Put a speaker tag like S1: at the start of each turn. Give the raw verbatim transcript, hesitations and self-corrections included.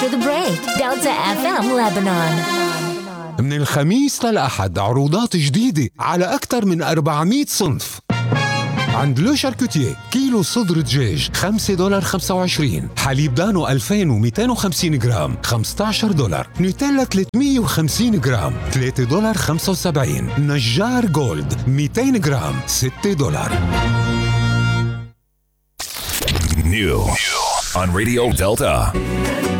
S1: after the break. Delta إف إم Lebanon.
S2: من الخميس للأحد عروضات جديدة على أكثر من أربعمية صنف. عند لو شاركوتيه كيلو صدر دجاج خمسة دولار خمسة وعشرين، حليب دانو ألفين ومئتين وخمسين جرام خمسة عشر دولار، نوتيلا ثلاثمية وخمسين جرام ثلاثة دولار خمسة وسبعين، نجار جولد مئتين جرام ستة دولار.
S3: New on Radio Delta.